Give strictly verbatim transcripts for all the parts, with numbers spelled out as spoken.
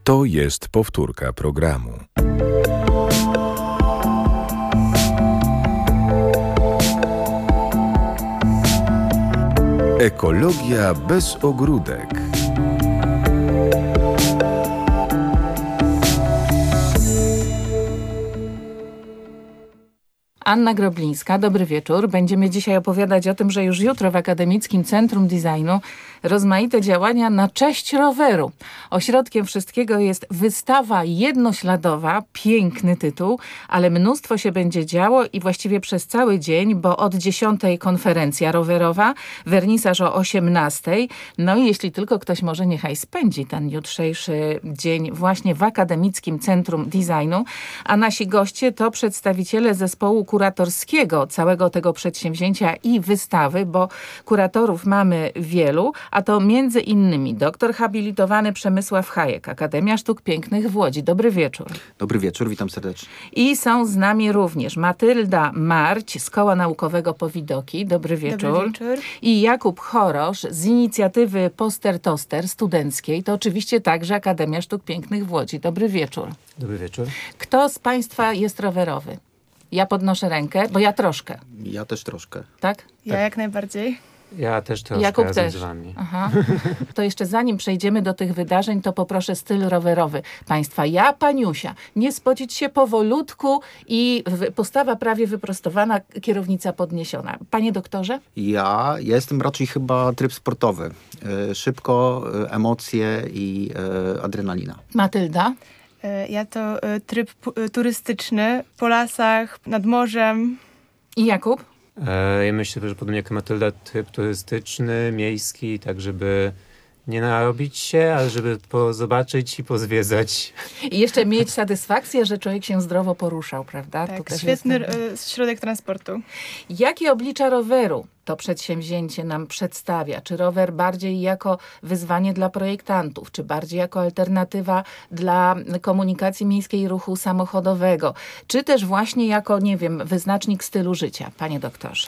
To jest powtórka programu. Ekologia bez ogródek. Anna Groblińska, dobry wieczór. Będziemy dzisiaj opowiadać o tym, że już jutro w Akademickim Centrum Designu rozmaite działania na cześć roweru. Ośrodkiem wszystkiego jest wystawa jednośladowa, piękny tytuł, ale mnóstwo się będzie działo i właściwie przez cały dzień, bo od dziesiątej konferencja rowerowa, wernisaż o osiemnastej. No i jeśli tylko ktoś może, niechaj spędzi ten jutrzejszy dzień właśnie w Akademickim Centrum Designu, a nasi goście to przedstawiciele zespołu kuratorskiego całego tego przedsięwzięcia i wystawy, bo kuratorów mamy wielu, a to między innymi doktor habilitowany Przemysław Hajek, Akademia Sztuk Pięknych w Łodzi. Dobry wieczór. Dobry wieczór, witam serdecznie. I są z nami również Matylda Marć z Koła Naukowego Powidoki. Dobry wieczór. Dobry wieczór. I Jakub Chorosz z inicjatywy Poster Toster studenckiej. To oczywiście także Akademia Sztuk Pięknych w Łodzi. Dobry wieczór. Dobry wieczór. Kto z Państwa jest rowerowy? Ja podnoszę rękę, bo ja troszkę. Ja też troszkę. Tak? Ja jak najbardziej. Ja też troszkę Jakub razem też. z wami. Aha. To jeszcze zanim przejdziemy do tych wydarzeń, to poproszę styl rowerowy Państwa. Ja, Paniusia, nie spocić się powolutku i w- postawa prawie wyprostowana, kierownica podniesiona. Panie doktorze? Ja, ja jestem raczej chyba tryb sportowy. E, szybko, e, emocje i e, adrenalina. Matylda? E, Ja to e, tryb pu- e, turystyczny po lasach, nad morzem. I Jakub? E, ja myślę, że podobnie jak Matylda, tryb turystyczny, miejski, tak żeby nie narobić się, ale żeby zobaczyć i pozwiedzać. I jeszcze mieć satysfakcję, że człowiek się zdrowo poruszał, prawda? To Tak, też świetny jest- e, środek transportu. Jakie oblicza roweru to przedsięwzięcie nam przedstawia? Czy rower bardziej jako wyzwanie dla projektantów, czy bardziej jako alternatywa dla komunikacji miejskiej i ruchu samochodowego, czy też właśnie jako, nie wiem, wyznacznik stylu życia? Panie doktorze.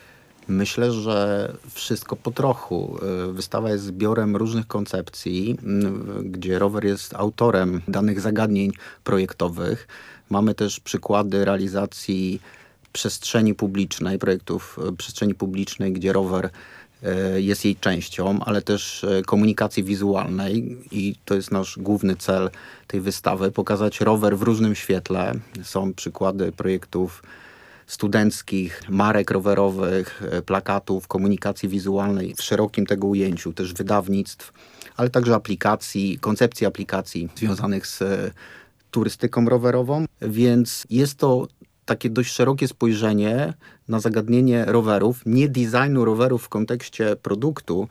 Myślę, że wszystko po trochu. E, Wystawa jest zbiorem różnych koncepcji, m, gdzie rower jest autorem danych zagadnień projektowych. Mamy też przykłady realizacji przestrzeni publicznej, projektów e, przestrzeni publicznej, gdzie rower e, jest jej częścią, ale też e, komunikacji wizualnej i to jest nasz główny cel tej wystawy, pokazać rower w różnym świetle. Są przykłady projektów studenckich, marek rowerowych, e, plakatów, komunikacji wizualnej w szerokim tego ujęciu, też wydawnictw, ale także aplikacji, koncepcji aplikacji związanych z e, turystyką rowerową, więc jest to takie dość szerokie spojrzenie na zagadnienie rowerów, nie designu rowerów w kontekście produktu,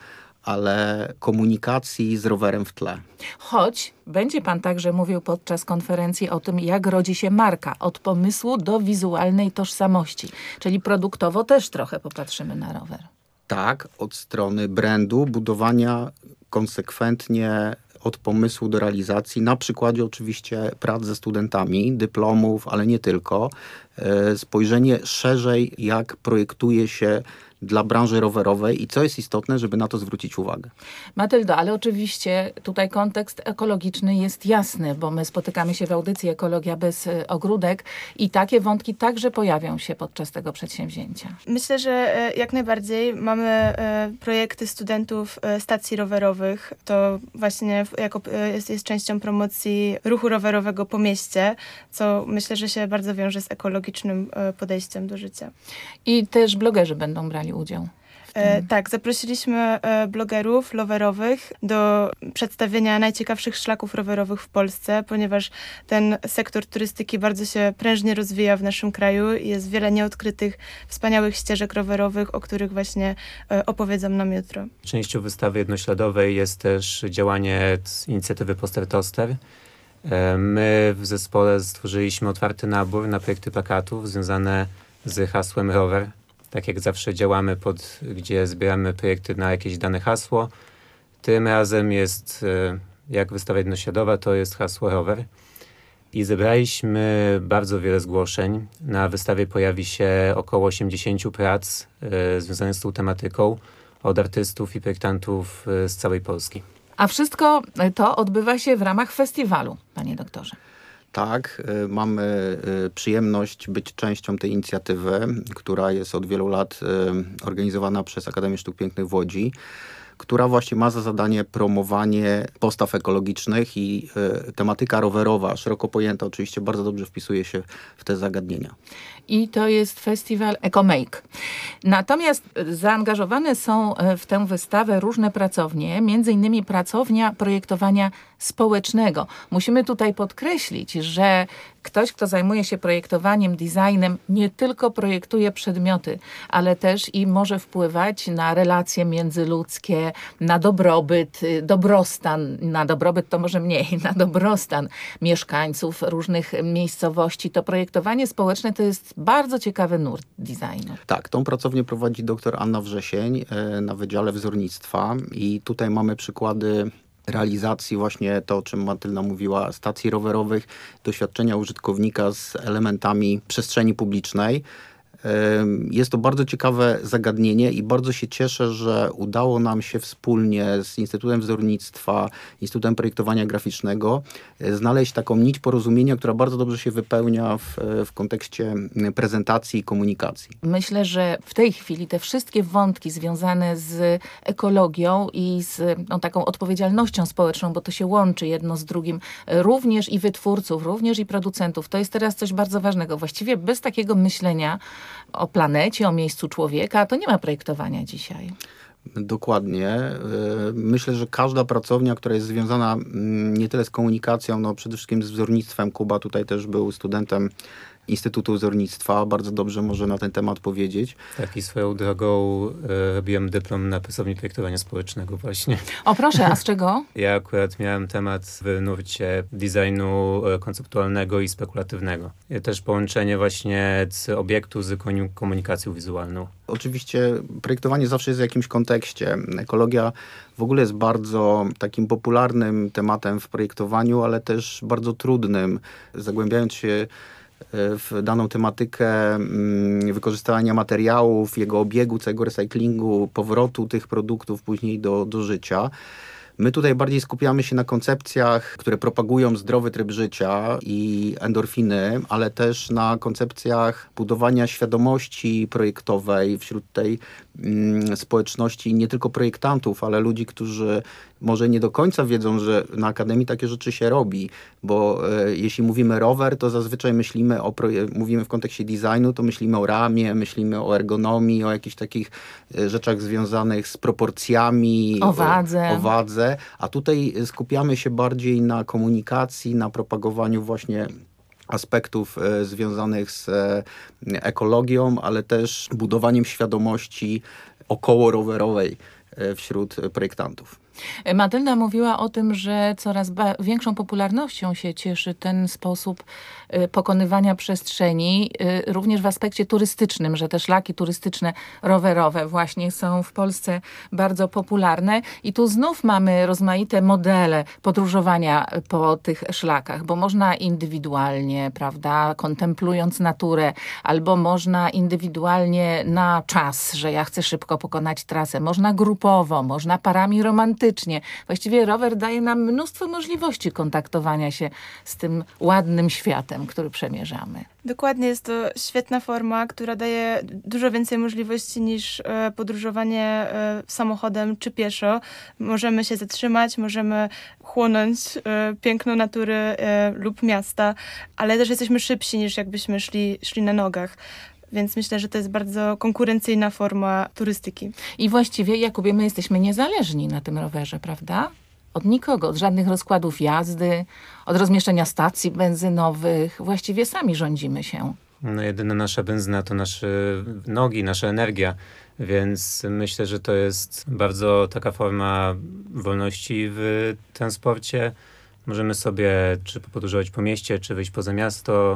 ale komunikacji z rowerem w tle. Choć będzie pan także mówił podczas konferencji o tym, jak rodzi się marka. Od pomysłu do wizualnej tożsamości. Czyli produktowo też trochę popatrzymy na rower. Tak, od strony brandu, budowania konsekwentnie od pomysłu do realizacji, na przykładzie oczywiście prac ze studentami, dyplomów, ale nie tylko. E, Spojrzenie szerzej, jak projektuje się dla branży rowerowej i co jest istotne, żeby na to zwrócić uwagę. Matyldo, ale oczywiście tutaj kontekst ekologiczny jest jasny, bo my spotykamy się w audycji Ekologia bez y, ogródek i takie wątki także pojawią się podczas tego przedsięwzięcia. Myślę, że e, jak najbardziej mamy e, projekty studentów e, stacji rowerowych. To właśnie w- jako, e, jest, jest częścią promocji ruchu rowerowego po mieście, co myślę, że się bardzo wiąże z ekologicznym e, podejściem do życia. I też blogerzy będą brali udział. E, tak, zaprosiliśmy e, blogerów rowerowych do przedstawienia najciekawszych szlaków rowerowych w Polsce, ponieważ ten sektor turystyki bardzo się prężnie rozwija w naszym kraju i jest wiele nieodkrytych, wspaniałych ścieżek rowerowych, o których właśnie e, opowiedzą nam jutro. Częścią wystawy jednośladowej jest też działanie z inicjatywy Poster Toster. E, My w zespole stworzyliśmy otwarty nabór na projekty plakatów związane z hasłem rower. Tak jak zawsze działamy, pod, gdzie zbieramy projekty na jakieś dane hasło. Tym razem jest, e, jak wystawa jednośladowa, to jest hasło rower. I zebraliśmy bardzo wiele zgłoszeń. Na wystawie pojawi się około osiemdziesiąt prac e, związanych z tą tematyką od artystów i projektantów e, z całej Polski. A wszystko to odbywa się w ramach festiwalu, panie doktorze. Tak, y, mamy y, przyjemność być częścią tej inicjatywy, która jest od wielu lat y, organizowana przez Akademię Sztuk Pięknych w Łodzi, która właśnie ma za zadanie promowanie postaw ekologicznych i y, tematyka rowerowa, szeroko pojęta oczywiście, bardzo dobrze wpisuje się w te zagadnienia. I to jest festiwal EcoMake. Natomiast zaangażowane są w tę wystawę różne pracownie, między innymi pracownia projektowania społecznego. Musimy tutaj podkreślić, że ktoś, kto zajmuje się projektowaniem, designem, nie tylko projektuje przedmioty, ale też i może wpływać na relacje międzyludzkie, na dobrobyt, dobrostan, na dobrobyt to może mniej, na dobrostan mieszkańców różnych miejscowości. To projektowanie społeczne to jest bardzo ciekawy nurt designu. Tak, tą pracownię prowadzi dr Anna Wrzesień e, na Wydziale Wzornictwa i tutaj mamy przykłady realizacji właśnie to, o czym Matylda mówiła, stacji rowerowych, doświadczenia użytkownika z elementami przestrzeni publicznej. Jest to bardzo ciekawe zagadnienie i bardzo się cieszę, że udało nam się wspólnie z Instytutem Wzornictwa, Instytutem Projektowania Graficznego znaleźć taką nić porozumienia, która bardzo dobrze się wypełnia w, w kontekście prezentacji i komunikacji. Myślę, że w tej chwili te wszystkie wątki związane z ekologią i z no, taką odpowiedzialnością społeczną, bo to się łączy jedno z drugim, również i wytwórców, również i producentów, to jest teraz coś bardzo ważnego. Właściwie bez takiego myślenia o planecie, o miejscu człowieka, to nie ma projektowania dzisiaj. Dokładnie. Myślę, że każda pracownia, która jest związana nie tyle z komunikacją, no przede wszystkim z wzornictwem. Kuba tutaj też był studentem Instytutu Wzornictwa, bardzo dobrze może na ten temat powiedzieć. Tak, i swoją drogą e, robiłem dyplom na pracowni projektowania społecznego właśnie. O proszę, a z czego? Ja akurat miałem temat w nurcie designu e, konceptualnego i spekulatywnego. I też połączenie właśnie z obiektu z komunikacją wizualną. Oczywiście projektowanie zawsze jest w jakimś kontekście. Ekologia w ogóle jest bardzo takim popularnym tematem w projektowaniu, ale też bardzo trudnym. Zagłębiając się w daną tematykę wykorzystywania materiałów, jego obiegu, całego recyklingu, powrotu tych produktów później do, do życia. My tutaj bardziej skupiamy się na koncepcjach, które propagują zdrowy tryb życia i endorfiny, ale też na koncepcjach budowania świadomości projektowej wśród tej mm, społeczności, nie tylko projektantów, ale ludzi, którzy może nie do końca wiedzą, że na Akademii takie rzeczy się robi, bo e, jeśli mówimy rower, to zazwyczaj myślimy o, mówimy w kontekście designu, to myślimy o ramie, myślimy o ergonomii, o jakichś takich e, rzeczach związanych z proporcjami, o wadze. O, o wadze, a tutaj skupiamy się bardziej na komunikacji, na propagowaniu właśnie aspektów e, związanych z e, ekologią, ale też budowaniem świadomości około rowerowej e, wśród projektantów. Matylda mówiła o tym, że coraz ba- większą popularnością się cieszy ten sposób y, pokonywania przestrzeni, y, również w aspekcie turystycznym, że te szlaki turystyczne rowerowe właśnie są w Polsce bardzo popularne i tu znów mamy rozmaite modele podróżowania po tych szlakach, bo można indywidualnie, prawda, kontemplując naturę, albo można indywidualnie na czas, że ja chcę szybko pokonać trasę, można grupowo, można parami romantycznie. Właściwie rower daje nam mnóstwo możliwości kontaktowania się z tym ładnym światem, który przemierzamy. Dokładnie, jest to świetna forma, która daje dużo więcej możliwości niż e, podróżowanie e, samochodem czy pieszo. Możemy się zatrzymać, możemy chłonąć e, piękno natury e, lub miasta, ale też jesteśmy szybsi niż jakbyśmy szli, szli na nogach. Więc myślę, że to jest bardzo konkurencyjna forma turystyki. I właściwie, Jakubie, my jesteśmy niezależni na tym rowerze, prawda? Od nikogo, od żadnych rozkładów jazdy, od rozmieszczenia stacji benzynowych. Właściwie sami rządzimy się. No jedyna nasza benzyna to nasze nogi, nasza energia, więc myślę, że to jest bardzo taka forma wolności w transporcie. Możemy sobie czy podróżować po mieście, czy wyjść poza miasto,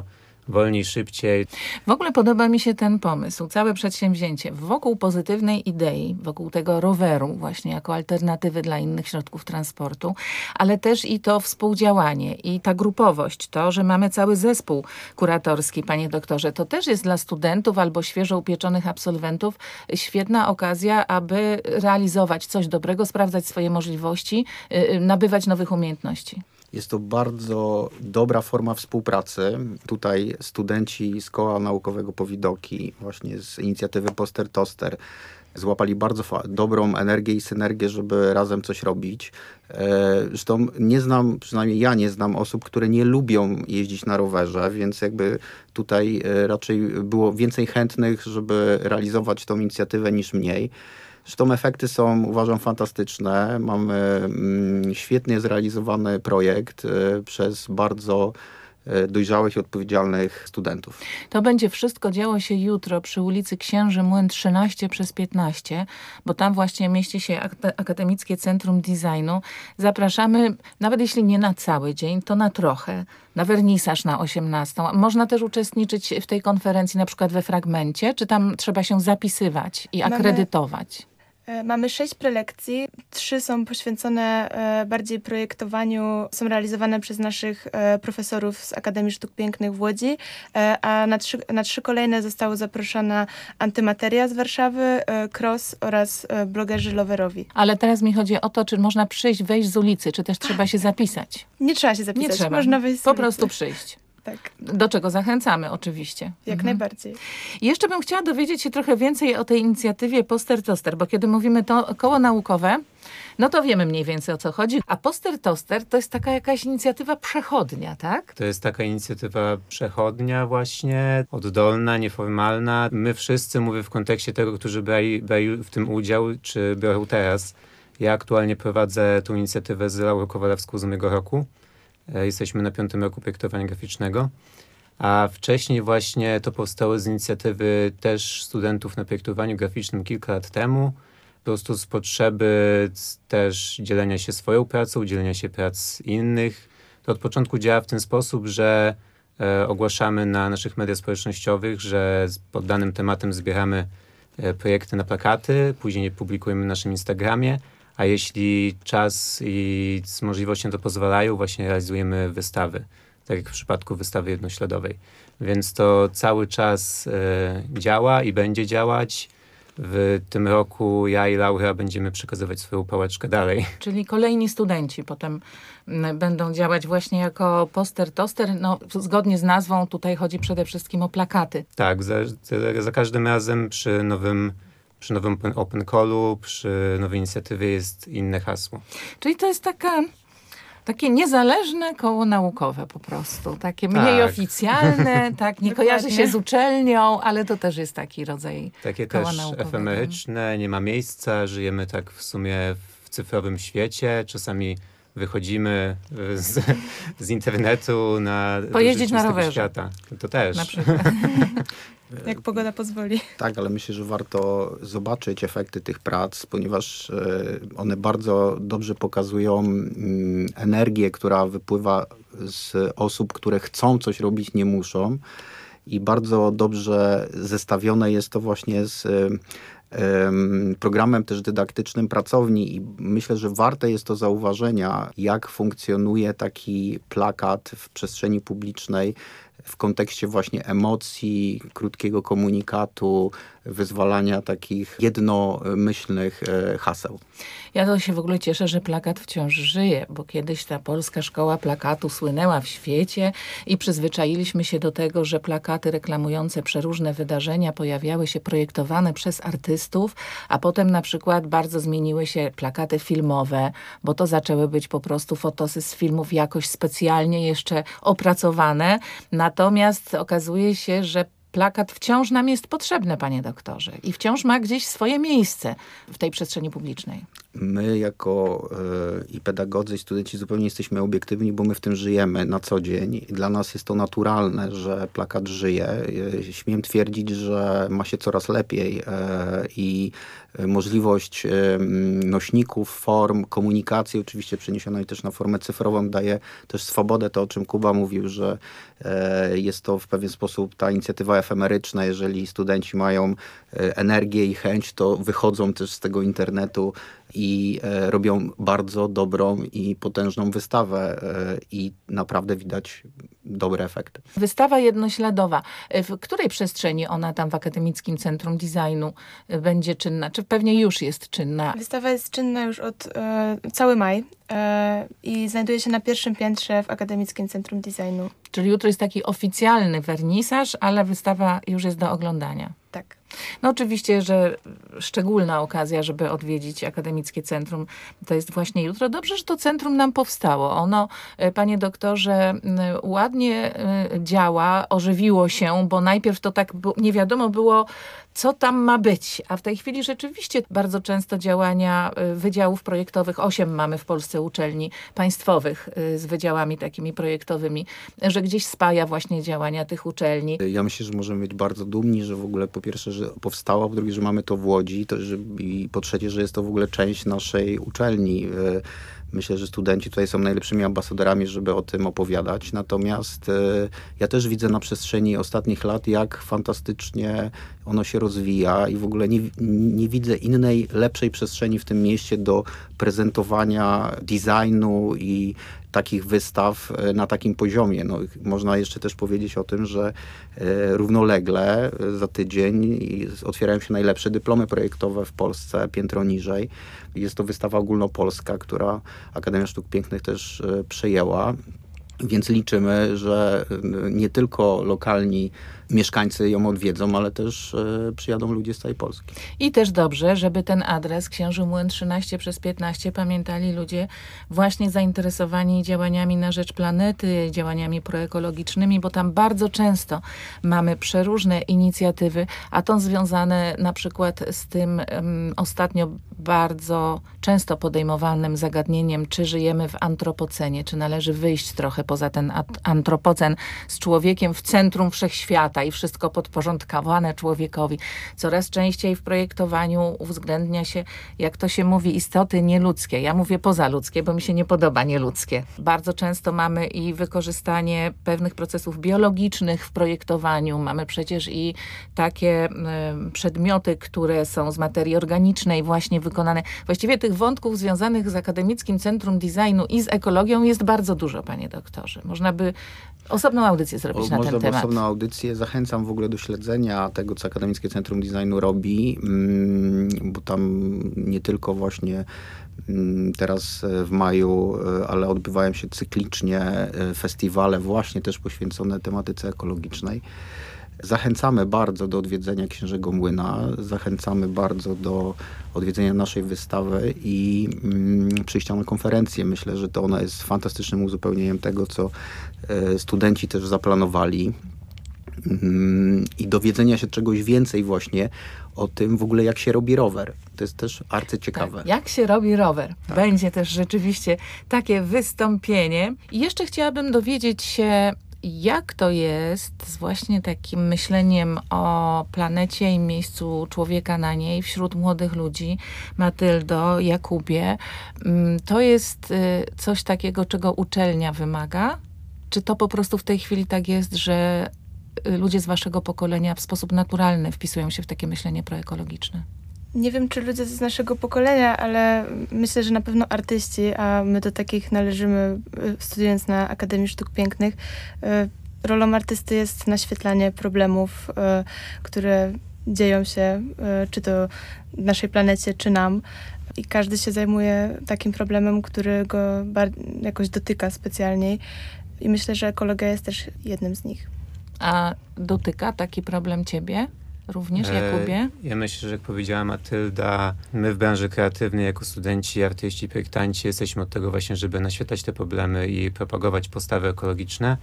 wolniej, szybciej. W ogóle podoba mi się ten pomysł, całe przedsięwzięcie wokół pozytywnej idei, wokół tego roweru właśnie jako alternatywy dla innych środków transportu, ale też i to współdziałanie i ta grupowość, to, że mamy cały zespół kuratorski, panie doktorze, to też jest dla studentów albo świeżo upieczonych absolwentów świetna okazja, aby realizować coś dobrego, sprawdzać swoje możliwości, yy, nabywać nowych umiejętności. Jest to bardzo dobra forma współpracy. Tutaj studenci z Koła Naukowego Powidoki, właśnie z inicjatywy Poster Toster, złapali bardzo fa- dobrą energię i synergię, żeby razem coś robić. E, zresztą nie znam, przynajmniej ja nie znam osób, które nie lubią jeździć na rowerze, więc jakby tutaj e, raczej było więcej chętnych, żeby realizować tą inicjatywę niż mniej. Zresztą efekty są, uważam, fantastyczne. Mamy mm, świetnie zrealizowany projekt y, przez bardzo y, dojrzałych i odpowiedzialnych studentów. To będzie wszystko działo się jutro przy ulicy Księży Młyn trzynaście przez piętnaście, bo tam właśnie mieści się Ak- Akademickie Centrum Designu. Zapraszamy, nawet jeśli nie na cały dzień, to na trochę, na wernisaż na osiemnastą. Można też uczestniczyć w tej konferencji na przykład we fragmencie, czy tam trzeba się zapisywać i Mamy- akredytować? E, Mamy sześć prelekcji, trzy są poświęcone e, bardziej projektowaniu, są realizowane przez naszych e, profesorów z Akademii Sztuk Pięknych w Łodzi, e, a na trzy, na trzy kolejne zostało zaproszona Antymateria z Warszawy, e, Cross oraz e, blogerzy loverowi. Ale teraz mi chodzi o to, czy można przyjść, wejść z ulicy, czy też trzeba się zapisać? Nie trzeba się zapisać, Nie trzeba. można wejść z Po ulicy. prostu przyjść. Tak, Do czego zachęcamy oczywiście. jak Mhm. najbardziej. I Jeszcze bym chciała dowiedzieć się trochę więcej o tej inicjatywie Poster Toster, bo kiedy mówimy to koło naukowe, no to wiemy mniej więcej o co chodzi. A Poster Toster to jest taka jakaś inicjatywa przechodnia, tak? To jest taka inicjatywa przechodnia właśnie, oddolna, nieformalna. My wszyscy, mówię w kontekście tego, którzy brali, brali w tym udział, czy biorą teraz. Ja aktualnie prowadzę tą inicjatywę z Laurą Kowalewską z ubiegłego roku. E, Jesteśmy na piątym roku projektowania graficznego. A wcześniej właśnie to powstało z inicjatywy też studentów na projektowaniu graficznym kilka lat temu. Po prostu z potrzeby c- też dzielenia się swoją pracą, dzielenia się prac innych. To od początku działa w ten sposób, że e, ogłaszamy na naszych mediach społecznościowych, że z- pod danym tematem zbieramy e, projekty na plakaty, później je publikujemy na naszym Instagramie, a jeśli czas i z możliwości na to pozwalają, właśnie realizujemy wystawy, tak jak w przypadku wystawy jednośladowej. Więc to cały czas e, działa i będzie działać. W tym roku ja i Laura będziemy przekazywać swoją pałeczkę dalej. Czyli kolejni studenci potem mm, będą działać właśnie jako Poster Toster. No, zgodnie z nazwą tutaj chodzi przede wszystkim o plakaty. Tak, za, za, za każdym razem przy nowym, przy nowym open, open callu, przy nowej inicjatywie jest inne hasło. Czyli to jest taka... Takie niezależne koło naukowe po prostu. Takie mniej Tak. oficjalne, tak, nie Dokładnie. kojarzy się z uczelnią, ale to też jest taki rodzaj Takie koła też naukowego. efemeryczne, nie ma miejsca, żyjemy tak w sumie w cyfrowym świecie. Czasami wychodzimy y, z, z internetu na do Pojeździć na rzeczywistego rowerze. świata. To też. Na przykład. Jak pogoda pozwoli. Tak, ale myślę, że warto zobaczyć efekty tych prac, ponieważ e, one bardzo dobrze pokazują mm, energię, która wypływa z osób, które chcą coś robić, nie muszą. I bardzo dobrze zestawione jest to właśnie z em, programem też dydaktycznym pracowni i myślę, że warte jest to zauważenia, jak funkcjonuje taki plakat w przestrzeni publicznej w kontekście właśnie emocji, krótkiego komunikatu, wyzwalania takich jednomyślnych e, haseł. Ja to się w ogóle cieszę, że plakat wciąż żyje, bo kiedyś ta polska szkoła plakatu słynęła w świecie i przyzwyczailiśmy się do tego, że plakaty reklamujące przeróżne wydarzenia pojawiały się projektowane przez artystów, a potem na przykład bardzo zmieniły się plakaty filmowe, bo to zaczęły być po prostu fotosy z filmów jakoś specjalnie jeszcze opracowane. Natomiast okazuje się, że plakat wciąż nam jest potrzebny, panie doktorze, i wciąż ma gdzieś swoje miejsce w tej przestrzeni publicznej. My jako y, i pedagodzy, i studenci zupełnie jesteśmy obiektywni, bo my w tym żyjemy na co dzień. I dla nas jest to naturalne, że plakat żyje. Y, śmiem twierdzić, że ma się coraz lepiej y, i możliwość y, nośników, form komunikacji, oczywiście przeniesionej też na formę cyfrową, daje też swobodę. To, o czym Kuba mówił, że y, jest to w pewien sposób ta inicjatywa efemeryczna. Jeżeli studenci mają y, energię i chęć, to wychodzą też z tego internetu i e, robią bardzo dobrą i potężną wystawę e, i naprawdę widać dobre efekty. Wystawa jednośladowa. W której przestrzeni ona tam w Akademickim Centrum Designu będzie czynna? Czy pewnie już jest czynna? Wystawa jest czynna już od e, cały maj e, i znajduje się na pierwszym piętrze w Akademickim Centrum Designu. Czyli jutro jest taki oficjalny wernisaż, ale wystawa już jest do oglądania. Tak. No oczywiście, że szczególna okazja, żeby odwiedzić Akademickie Centrum, to jest właśnie jutro. Dobrze, że to centrum nam powstało. Ono, panie doktorze, ładnie działa, ożywiło się, bo najpierw to tak nie wiadomo było, co tam ma być. A w tej chwili rzeczywiście bardzo często działania wydziałów projektowych, osiem mamy w Polsce uczelni państwowych z wydziałami takimi projektowymi, że gdzieś spaja właśnie działania tych uczelni. Ja myślę, że możemy być bardzo dumni, że w ogóle po pierwsze, że powstała, po drugie, że mamy to w Łodzi to, że, i po trzecie, że jest to w ogóle część naszej uczelni. Myślę, że studenci tutaj są najlepszymi ambasadorami, żeby o tym opowiadać. Natomiast e, ja też widzę na przestrzeni ostatnich lat, jak fantastycznie ono się rozwija i w ogóle nie, nie widzę innej, lepszej przestrzeni w tym mieście do prezentowania designu i takich wystaw na takim poziomie. No, można jeszcze też powiedzieć o tym, że e, równolegle za tydzień otwierają się najlepsze dyplomy projektowe w Polsce, piętro niżej. Jest to wystawa ogólnopolska, która Akademia Sztuk Pięknych też e, przejęła. Więc liczymy, że nie tylko lokalni mieszkańcy ją odwiedzą, ale też e, przyjadą ludzie z całej Polski. I też dobrze, żeby ten adres Księży Młyn trzynaście przez piętnaście pamiętali ludzie właśnie zainteresowani działaniami na rzecz planety, działaniami proekologicznymi, bo tam bardzo często mamy przeróżne inicjatywy, a to związane na przykład z tym um, ostatnio bardzo często podejmowanym zagadnieniem, czy żyjemy w antropocenie, czy należy wyjść trochę poza ten antropocen z człowiekiem w centrum wszechświata i wszystko podporządkowane człowiekowi. Coraz częściej w projektowaniu uwzględnia się, jak to się mówi, istoty nieludzkie. Ja mówię pozaludzkie, bo mi się nie podoba nieludzkie. Bardzo często mamy i wykorzystanie pewnych procesów biologicznych w projektowaniu. Mamy przecież i takie y, przedmioty, które są z materii organicznej właśnie wykonane. Właściwie tych wątków związanych z Akademickim Centrum Designu i z ekologią jest bardzo dużo, panie doktorze. Można by osobną audycję zrobić o, na można ten temat. Osobną audycję. Zachęcam w ogóle do śledzenia tego, co Akademickie Centrum Designu robi, bo tam nie tylko właśnie teraz w maju, ale odbywają się cyklicznie festiwale właśnie też poświęcone tematyce ekologicznej. Zachęcamy bardzo do odwiedzenia Księżego Młyna, zachęcamy bardzo do odwiedzenia naszej wystawy i mm, przyjścia na konferencję. Myślę, że to ona jest fantastycznym uzupełnieniem tego, co e, studenci też zaplanowali. Mm, I dowiedzenia się czegoś więcej właśnie o tym w ogóle, jak się robi rower. To jest też arcyciekawe. Tak, jak się robi rower. Tak. Będzie też rzeczywiście takie wystąpienie. I jeszcze chciałabym dowiedzieć się, jak to jest z właśnie takim myśleniem o planecie i miejscu człowieka na niej wśród młodych ludzi? Matyldo, Jakubie, to jest coś takiego, czego uczelnia wymaga? Czy to po prostu w tej chwili tak jest, że ludzie z waszego pokolenia w sposób naturalny wpisują się w takie myślenie proekologiczne? Nie wiem, czy ludzie z naszego pokolenia, ale myślę, że na pewno artyści, a my do takich należymy, studiując na Akademii Sztuk Pięknych. Rolą artysty jest naświetlanie problemów, które dzieją się, czy to naszej planecie, czy nam. I każdy się zajmuje takim problemem, który go jakoś dotyka specjalnie. I myślę, że ekologia jest też jednym z nich. A dotyka taki problem ciebie? Również, Jakubie? Ja myślę, że jak powiedziała Matylda, my w branży kreatywnej jako studenci, artyści, projektanci jesteśmy od tego właśnie, żeby naświetlać te problemy i propagować postawy ekologiczne.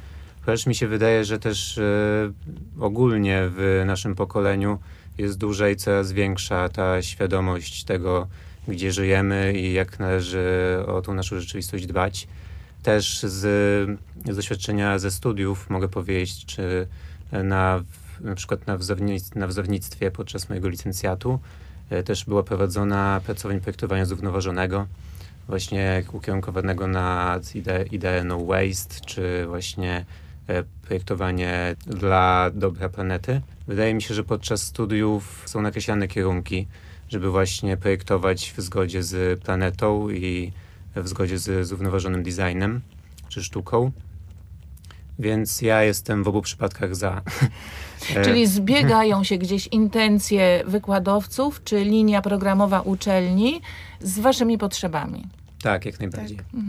Też mi się wydaje, że też e, ogólnie w naszym pokoleniu jest dłużej i coraz większa ta świadomość tego, gdzie żyjemy i jak należy o tą naszą rzeczywistość dbać. Też z, z doświadczenia ze studiów mogę powiedzieć, czy na, na przykład na, wzornic, na wzornictwie podczas mojego licencjatu e, też była prowadzona pracownia projektowania zrównoważonego, właśnie ukierunkowanego na ideę, ideę no waste, czy właśnie e, projektowanie dla dobra planety. Wydaje mi się, że podczas studiów są nakreślane kierunki, żeby właśnie projektować w zgodzie z planetą i w zgodzie z zrównoważonym designem czy sztuką. Więc ja jestem w obu przypadkach za. Czyli zbiegają się gdzieś intencje wykładowców, czy linia programowa uczelni z waszymi potrzebami? Tak, jak najbardziej. Tak.